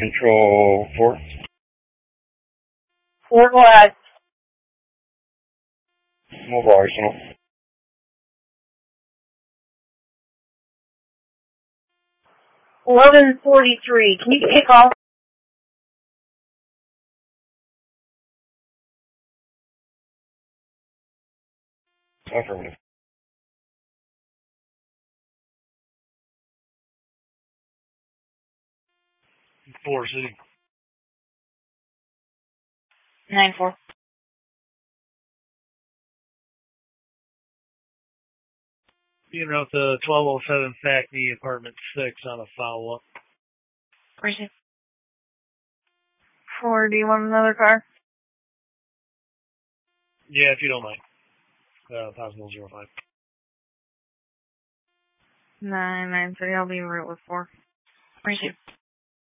Control 4. 4 flags. Mobile Arsenal. 11:43. Can you kick off? Affirmative. 4 City. 9-4. Being out to 1207 Fackney, apartment 6 on a follow-up. Receive. 4, do you want another car? Yeah, if you don't mind. Possible 05. 9-9-3, I'll be en route with 4. Receive.